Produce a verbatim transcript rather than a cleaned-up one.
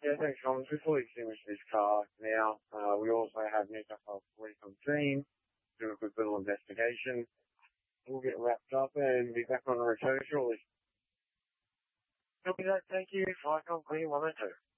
Yeah, thanks, Collins. We fully extinguished this car now. Uh, we also have New South Wales Police on scene, doing a quick little investigation. We'll get wrapped up and be back on the return shortly. Copy that. Thank you. Flight complete one oh two.